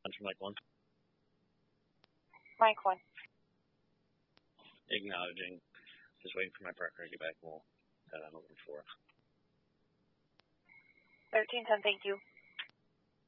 For Mike 1. Mike 1. Acknowledging. Just waiting for my partner to get back. We'll head on over to 4. 1310, thank you.